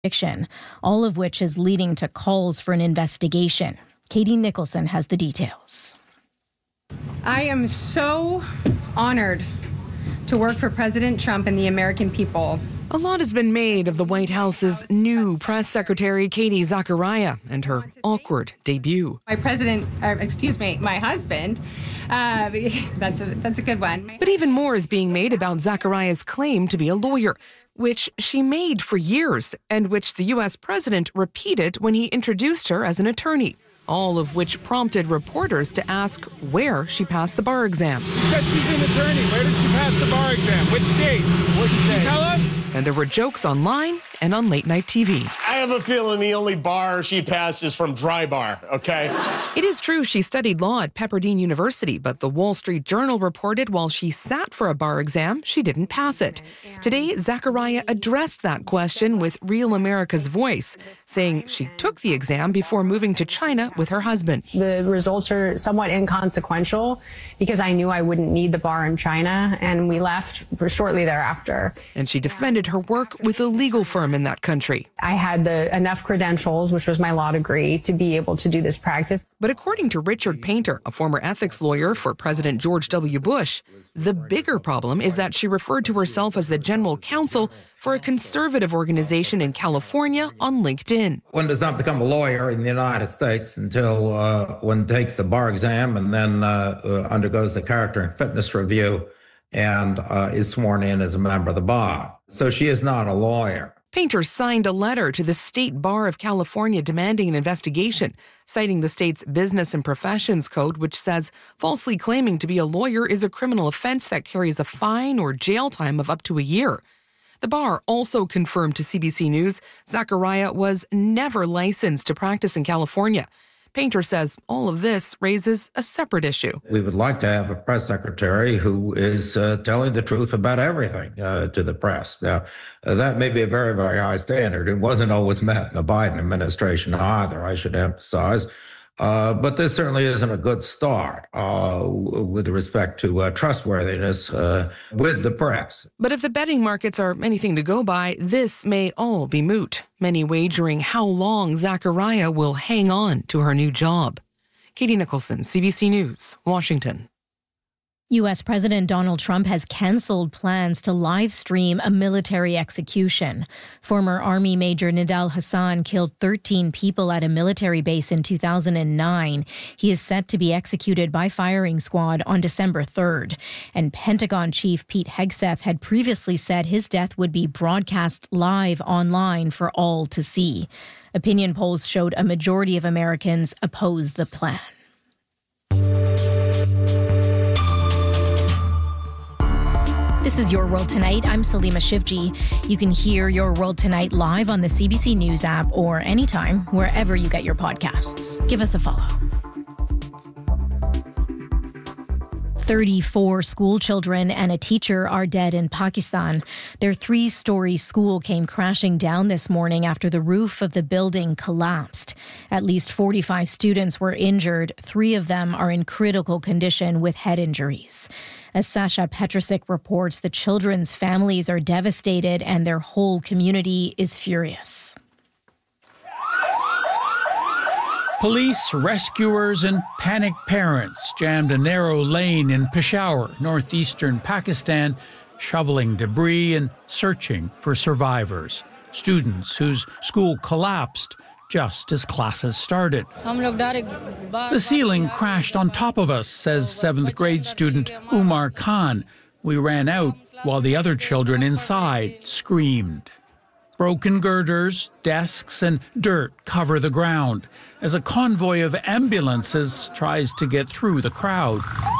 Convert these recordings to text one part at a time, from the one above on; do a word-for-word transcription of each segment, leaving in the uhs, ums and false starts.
Fiction, all of which is leading to calls for an investigation. Katie Nicholson has the details. I am so honored to work for President Trump and the American people. A lot has been made of the White House's new press secretary, Katie Zachariah, and her awkward debut. My president, uh, excuse me, my husband, uh, that's, a, that's a good one. But even more is being made about Zachariah's claim to be a lawyer, which she made for years and which the U S president repeated when he introduced her as an attorney, all of which prompted reporters to ask where she passed the bar exam. She said she's an attorney. Where did she pass the bar exam? Which state? Which state? Tell us. And there were jokes online and on late-night T V. I have a feeling the only bar she passed is from Dry Bar, okay? It is true she studied law at Pepperdine University, but the Wall Street Journal reported while she sat for a bar exam, she didn't pass it. Today, Zachariah addressed that question with Real America's Voice, saying she took the exam before moving to China with her husband. The results are somewhat inconsequential because I knew I wouldn't need the bar in China, and we left for shortly thereafter. And she defended her work with a legal firm in that country. I had the enough credentials, which was my law degree, to be able to do this practice. But according to Richard Painter, a former ethics lawyer for President George W. Bush, the bigger problem is that she referred to herself as the general counsel for a conservative organization in California on LinkedIn. One does not become a lawyer in the United States until uh, one takes the bar exam and then uh, uh, undergoes the character and fitness review and uh, is sworn in as a member of the bar. So she is not a lawyer. Painter signed a letter to the State Bar of California demanding an investigation, citing the state's Business and Professions Code, which says falsely claiming to be a lawyer is a criminal offense that carries a fine or jail time of up to a year. The bar also confirmed to C B C News Zachariah was never licensed to practice in California. Painter says all of this raises a separate issue. We would like to have a press secretary who is uh, telling the truth about everything uh, to the press. Now, uh, that may be a very, very high standard. It wasn't always met in the Biden administration either, I should emphasize. Uh, but this certainly isn't a good start uh, with respect to uh, trustworthiness uh, with the press. But if the betting markets are anything to go by, this may all be moot, many wagering how long Zachariah will hang on to her new job. Katie Nicholson, C B C News, Washington. U S President Donald Trump has canceled plans to live stream a military execution. Former Army Major Nidal Hasan killed thirteen people at a military base in two thousand nine. He is set to be executed by firing squad on December third. And Pentagon Chief Pete Hegseth had previously said his death would be broadcast live online for all to see. Opinion polls showed a majority of Americans oppose the plan. This is Your World Tonight. I'm Salima Shivji. You can hear Your World Tonight live on the C B C News app or anytime, wherever you get your podcasts. Give us a follow. thirty-four school children and a teacher are dead in Pakistan. Their three-story school came crashing down this morning after the roof of the building collapsed. At least forty-five students were injured. Three of them are in critical condition with head injuries. As Sasha Petrusik reports, the children's families are devastated and their whole community is furious. Police, rescuers, and panicked parents jammed a narrow lane in Peshawar, northeastern Pakistan, shoveling debris and searching for survivors. Students whose school collapsed just as classes started. The ceiling crashed on top of us, says seventh grade student Umar Khan. We ran out while the other children inside screamed. Broken girders, desks, and dirt cover the ground as a convoy of ambulances tries to get through the crowd.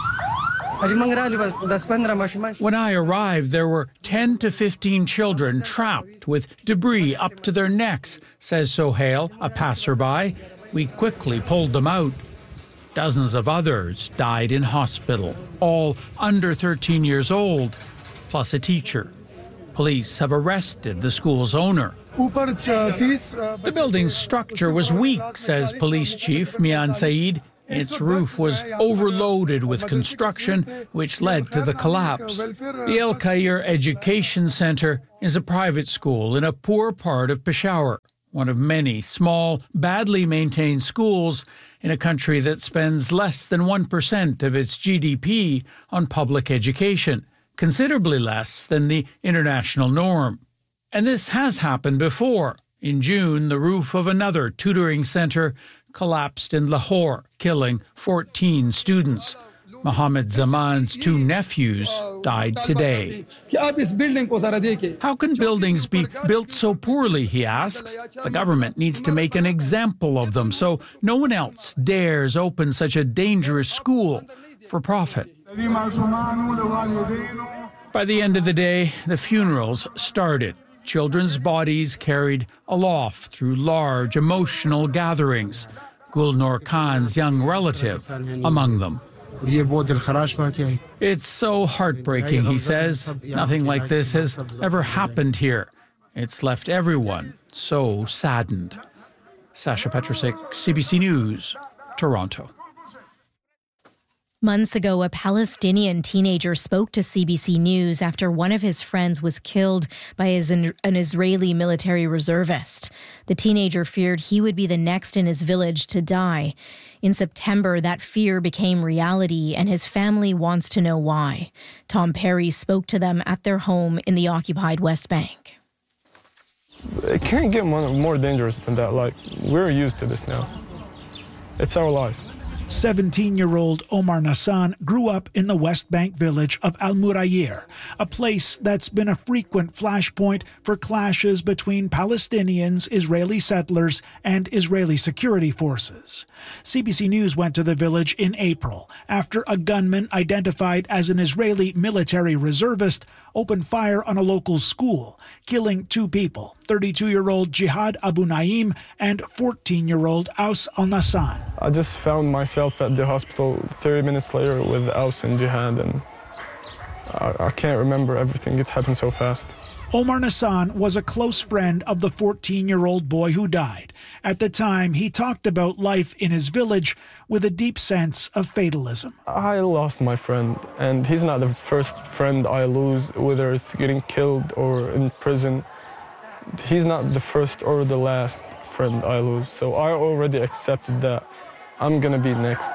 When I arrived, there were ten to fifteen children trapped with debris up to their necks, says Sohail, a passerby. We quickly pulled them out. Dozens of others died in hospital, all under thirteen years old, plus a teacher. Police have arrested the school's owner. The building's structure was weak, says Police Chief Mian Saeed. Its roof was overloaded with construction, which led to the collapse. The El Khair Education Center is a private school in a poor part of Peshawar, one of many small, badly maintained schools in a country that spends less than one percent of its G D P on public education, considerably less than the international norm. And this has happened before. In June, the roof of another tutoring center collapsed in Lahore, killing fourteen students. Mohammed Zaman's two nephews died today. How can buildings be built so poorly, he asks. The government needs to make an example of them so no one else dares open such a dangerous school for profit. By the end of the day, the funerals started. Children's bodies carried aloft through large emotional gatherings, Gulnur Khan's young relative among them. It's so heartbreaking, he says. Nothing like this has ever happened here. It's left everyone so saddened. Sasha Petrusik, C B C News, Toronto. Months ago, a Palestinian teenager spoke to C B C News after one of his friends was killed by his, an Israeli military reservist. The teenager feared he would be the next in his village to die. In September, that fear became reality, and his family wants to know why. Tom Perry spoke to them at their home in the occupied West Bank. It can't get more, more dangerous than that. Like, we're used to this now. It's our life. seventeen-year-old Omar Nassan grew up in the West Bank village of Al Murayir, a place that's been a frequent flashpoint for clashes between Palestinians, Israeli settlers, and Israeli security forces. C B C News went to the village in April after a gunman identified as an Israeli military reservist opened fire on a local school, killing two people, thirty-two-year-old Jihad Abu Naim and fourteen-year-old Aus al-Nassan. I just found myself at the hospital thirty minutes later with Aus and Jihad, and I, I can't remember everything. It happened so fast. Omar Nassan was a close friend of the fourteen-year-old boy who died. At the time, he talked about life in his village with a deep sense of fatalism. I lost my friend, and he's not the first friend I lose, whether it's getting killed or in prison. He's not the first or the last friend I lose, so I already accepted that I'm gonna be next.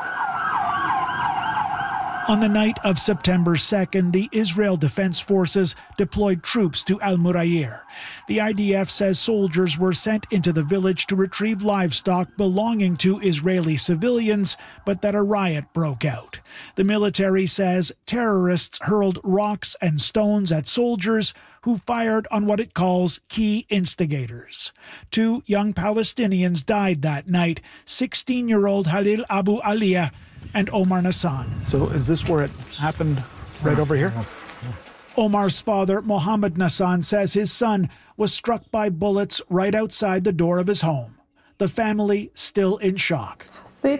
On the night of September second, the Israel Defense Forces deployed troops to Al Murayir. The I D F says soldiers were sent into the village to retrieve livestock belonging to Israeli civilians, but that a riot broke out. The military says terrorists hurled rocks and stones at soldiers who fired on what it calls key instigators. Two young Palestinians died that night, sixteen-year-old Halil Abu Aliyah and Omar Nassan. So is this where it happened, right over here? Omar's father, Mohammed Nassan, says his son was struck by bullets right outside the door of his home. The family still in shock. I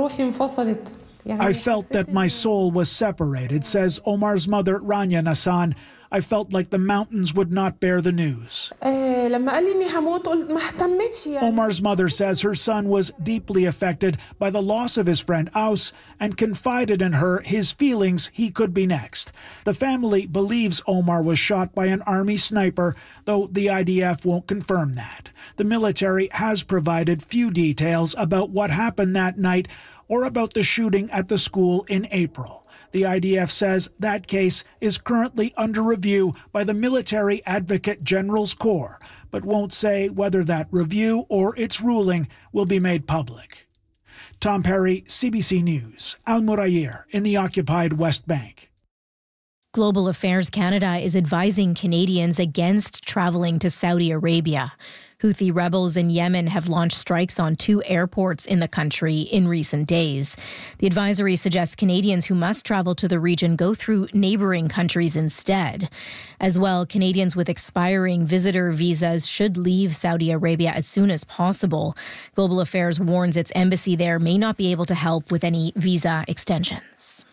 felt that my soul was separated, says Omar's mother, Rania Nassan. I felt like the mountains would not bear the news. Omar's mother says her son was deeply affected by the loss of his friend Aus and confided in her his feelings he could be next. The family believes Omar was shot by an army sniper, though the I D F won't confirm that. The military has provided few details about what happened that night or about the shooting at the school in April. The I D F says that case is currently under review by the Military Advocate General's Corps, but won't say whether that review or its ruling will be made public. Tom Perry, C B C News, Al Murayir in the occupied West Bank. Global Affairs Canada is advising Canadians against traveling to Saudi Arabia. Houthi rebels in Yemen have launched strikes on two airports in the country in recent days. The advisory suggests Canadians who must travel to the region go through neighboring countries instead. As well, Canadians with expiring visitor visas should leave Saudi Arabia as soon as possible. Global Affairs warns its embassy there may not be able to help with any visa extensions.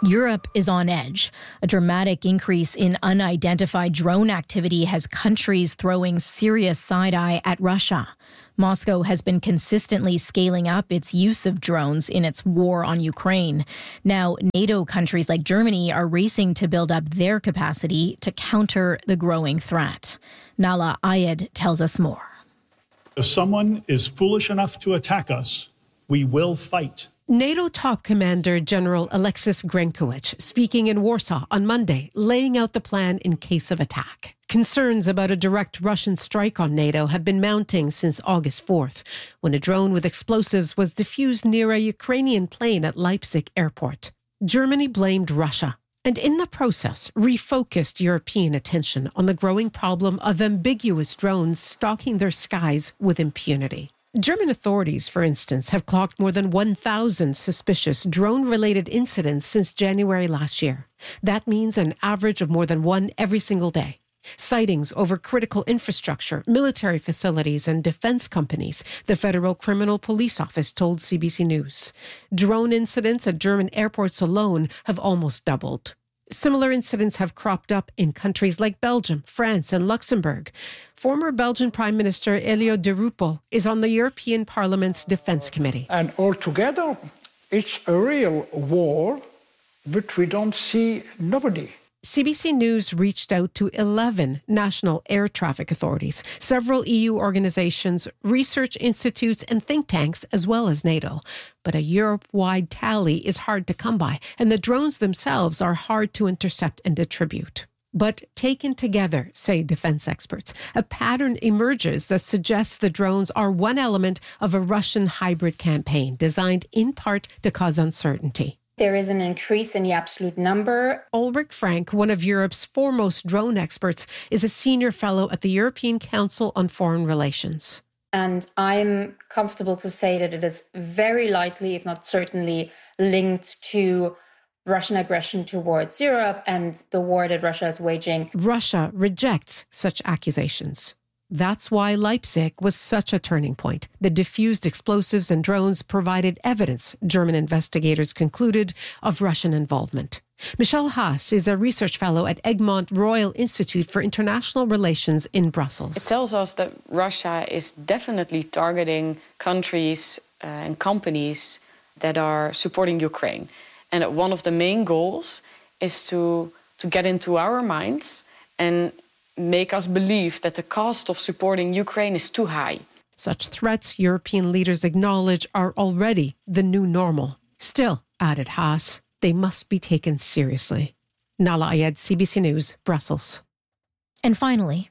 Europe is on edge. A dramatic increase in unidentified drone activity has countries throwing serious side-eye at Russia. Moscow has been consistently scaling up its use of drones in its war on Ukraine. Now, NATO countries like Germany are racing to build up their capacity to counter the growing threat. Nahlah Ayed tells us more. If someone is foolish enough to attack us, we will fight. NATO top commander General Alexis Grenkowicz speaking in Warsaw on Monday, laying out the plan in case of attack. Concerns about a direct Russian strike on NATO have been mounting since August fourth, when a drone with explosives was defused near a Ukrainian plane at Leipzig airport. Germany blamed Russia, and in the process refocused European attention on the growing problem of ambiguous drones stalking their skies with impunity. German authorities, for instance, have clocked more than one thousand suspicious drone-related incidents since January last year. That means an average of more than one every single day. Sightings over critical infrastructure, military facilities, and defense companies, the Federal Criminal Police Office told C B C News. Drone incidents at German airports alone have almost doubled. Similar incidents have cropped up in countries like Belgium, France, and Luxembourg. Former Belgian Prime Minister Elio Di Rupo is on the European Parliament's Defence Committee. And altogether, it's a real war, but we don't see nobody. C B C News reached out to eleven national air traffic authorities, several E U organizations, research institutes, and think tanks, as well as NATO. But a Europe-wide tally is hard to come by, and the drones themselves are hard to intercept and attribute. But taken together, say defense experts, a pattern emerges that suggests the drones are one element of a Russian hybrid campaign designed in part to cause uncertainty. There is an increase in the absolute number. Ulrich Frank, one of Europe's foremost drone experts, is a senior fellow at the European Council on Foreign Relations. And I'm comfortable to say that it is very likely, if not certainly, linked to Russian aggression towards Europe and the war that Russia is waging. Russia rejects such accusations. That's why Leipzig was such a turning point. The diffused explosives and drones provided evidence, German investigators concluded, of Russian involvement. Michelle Haas is a research fellow at Egmont Royal Institute for International Relations in Brussels. It tells us that Russia is definitely targeting countries uh, and companies that are supporting Ukraine. And that one of the main goals is to, to get into our minds and make us believe that the cost of supporting Ukraine is too high. Such threats, European leaders acknowledge, are already the new normal. Still, added Haas, they must be taken seriously. Nahlah Ayed, C B C News, Brussels. And finally,